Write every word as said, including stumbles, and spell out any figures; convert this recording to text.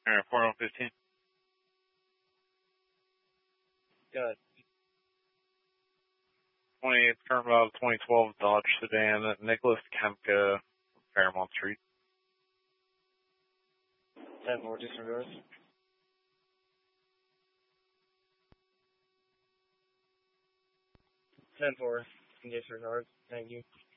Alright, four one fifteen. Good. twenty-eighth Turnbow twenty twelve Dodge Sedan, Nicholas Kemka, Fairmont Street. ten four, disregard. ten four, disregard. Thank you.